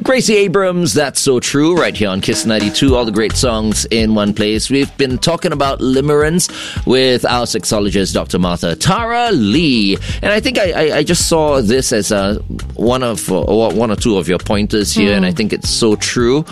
Gracie Abrams, That's So True, right here on Kiss 92. All the great songs in one place. We've been talking about limerence with our sexologist, Dr. Martha Tara Lee. And I think I just saw this as one or two of your pointers here, and I think it's so true.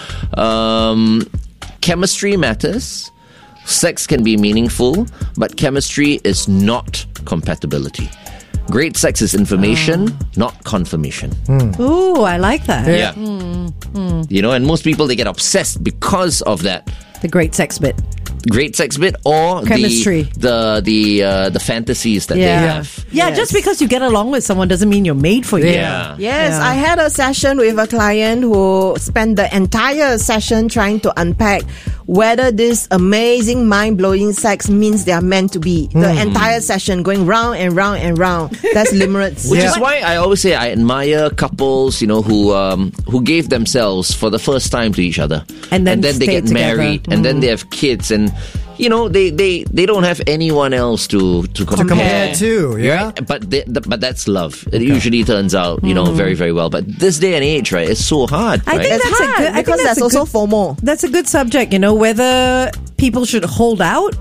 Chemistry matters. Sex can be meaningful, but chemistry is not compatibility. Great sex is information, not confirmation. Ooh, I like that. Yeah. You know, and most people, they get obsessed because of that. The great sex bit. Great sex bit or chemistry. The fantasies that they have. Yeah, just because you get along with someone doesn't mean you're made for you. Yeah. Yes, I had a session with a client who spent the entire session trying to unpack whether this amazing, mind-blowing sex means they are meant to be. The entire session going round and round and round. That's limerence. Which is why I always say I admire couples, you know, who gave themselves for the first time to each other. And then they get married. And then they have kids. And, you know, they don't have anyone else to compare to. Yeah. Right? But that's love. It usually turns out, you know, very, very well. But this day and age, right, it's so hard. I right? think It's that's hard a good, because there's also FOMO. That's a good subject, you know, whether people should hold out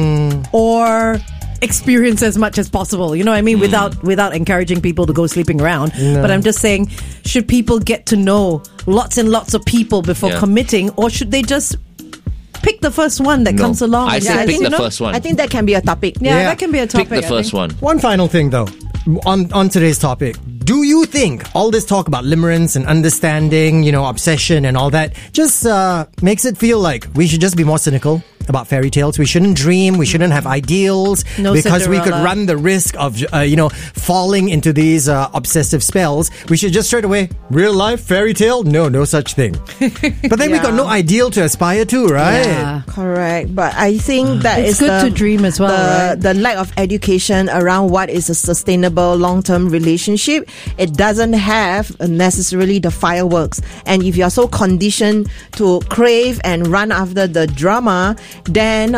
or experience as much as possible, you know what I mean, without encouraging people to go sleeping around. But I'm just saying, should people get to know lots and lots of people before committing, or should they just pick the first one that comes along? I say pick the first one. I think that can be a topic. Yeah, that can be a topic. Pick the first one. One final thing, though, on today's topic. Do you think all this talk about limerence and understanding, you know, obsession and all that just makes it feel like we should just be more cynical about fairy tales? We shouldn't dream. We shouldn't have ideals because we could run the risk of, falling into these obsessive spells. We should just straight away, real life fairy tale? No such thing. But then we got no ideal to aspire to, right? Yeah. Correct. But I think that It's is good to dream as well, right? The lack of education around what is a sustainable long-term relationship. It doesn't have necessarily the fireworks. And if you're so conditioned to crave and run after the drama, then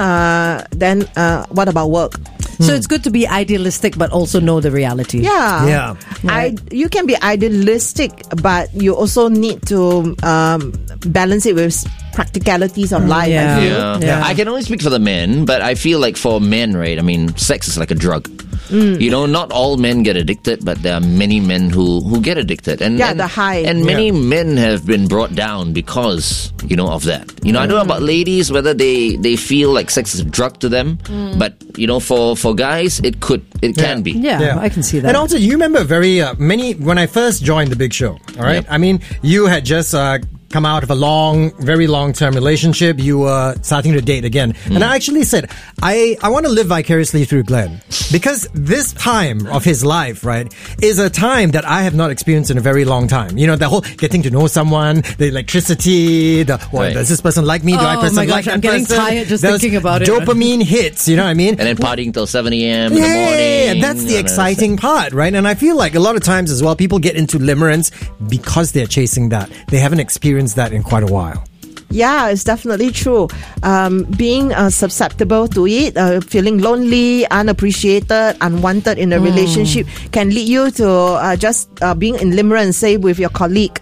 what about work? So it's good to be idealistic, but also know the reality. Yeah. Right. You can be idealistic, but you also need to balance it with practicalities of life. I feel. Yeah. I can only speak for the men, but I feel like for men, right, I mean, sex is like a drug. You know, not all men get addicted, but there are many men who get addicted. And the high. And many men have been brought down because, you know, of that. You know, I don't know about ladies, whether they feel like sex is a drug to them, but, you know, for guys, it can be. Yeah, I can see that. And also, you remember when I first joined The Big Show, all right? Yep. I mean, you had just come out of a very long-term relationship. You were starting to date again. And I actually said, I want to live vicariously through Glenn. Because this time of his life, right, is a time that I have not experienced in a very long time. You know, the whole getting to know someone, the electricity, does this person like me? Do I Oh person my like gosh, that I'm getting person? tired just Those thinking about it. Dopamine hits, you know what I mean? And then partying till 7 a.m. in the morning. Yeah, that's the exciting part, right? And I feel like a lot of times as well, people get into limerence because they're chasing that. They haven't experienced that in quite a while. Yeah, it's definitely true. Being susceptible to it, feeling lonely, unappreciated, unwanted in a relationship can lead you to just being in limerence, say, with your colleague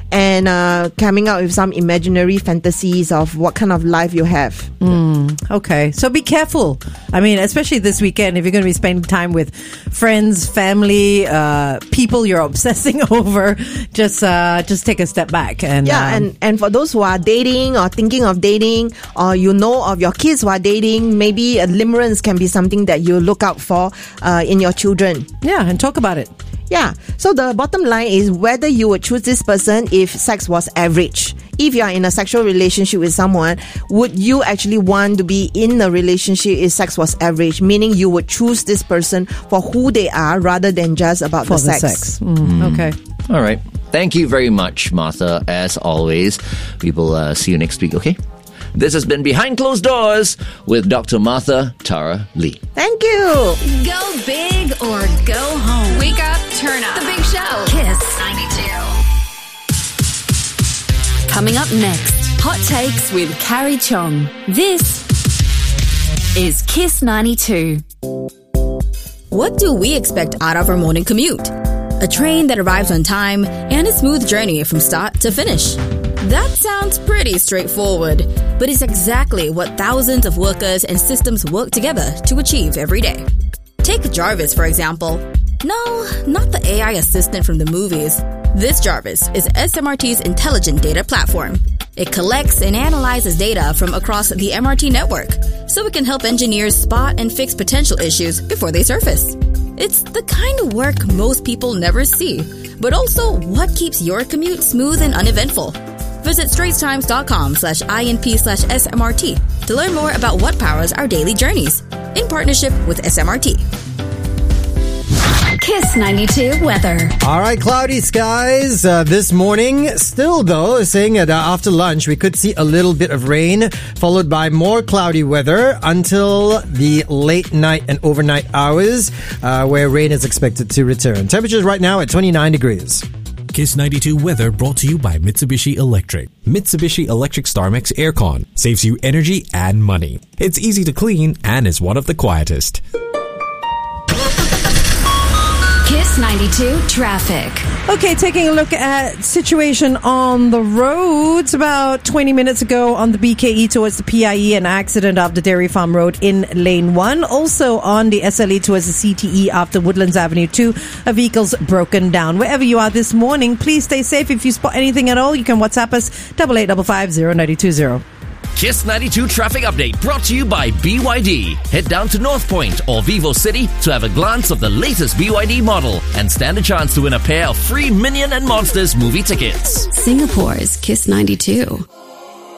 and coming out with some imaginary fantasies of what kind of life you have. Okay, so be careful. I mean, especially this weekend, if you're going to be spending time with friends, family, people you're obsessing over, just take a step back. And and for those who are dating or thinking of dating, or you know of your kids who are dating, maybe a limerence can be something that you look out for in your children. Yeah, and talk about it. Yeah. So the bottom line is whether you would choose this person if sex was average. If you are in a sexual relationship with someone, would you actually want to be in a relationship if sex was average? Meaning you would choose this person for who they are rather than just about the sex. Okay. All right. Thank you very much, Martha, as always. We will see you next week, okay? This has been Behind Closed Doors with Dr. Martha Tara Lee. Thank you. Go big or go home. Wake up, turn up. The Big Show. Kiss 92. Coming up next, Hot Takes with Carrie Chong. This is Kiss 92. What do we expect out of our morning commute? a train that arrives on time, and a smooth journey from start to finish. That sounds pretty straightforward, but it's exactly what thousands of workers and systems work together to achieve every day. Take Jarvis, for example. No, not the AI assistant from the movies. This Jarvis is SMRT's intelligent data platform. It collects and analyzes data from across the MRT network, so it can help engineers spot and fix potential issues before they surface. It's the kind of work most people never see, but also what keeps your commute smooth and uneventful. Visit straitstimes.com/INP/SMRT to learn more about what powers our daily journeys, in partnership with SMRT. Kiss 92 weather. All right, cloudy skies this morning. Still, though, saying that after lunch we could see a little bit of rain, followed by more cloudy weather until the late night and overnight hours, where rain is expected to return. Temperatures right now at 29 degrees. Kiss 92 weather brought to you by Mitsubishi Electric. Mitsubishi Electric StarMax Aircon saves you energy and money. It's easy to clean and is one of the quietest. Kiss 92 traffic. Okay, taking a look at situation on the roads. About 20 minutes ago on the BKE towards the PIE, an accident off the Dairy Farm Road in lane 1. Also on the SLE towards the CTE after Woodlands Avenue 2, a vehicle's broken down. Wherever you are this morning, please stay safe. If you spot anything at all, you can WhatsApp us 8855-0920. Kiss 92 traffic update brought to you by BYD. Head down to North Point or Vivo City to have a glance of the latest BYD model and stand a chance to win a pair of free Minion and Monsters movie tickets. Singapore's Kiss 92.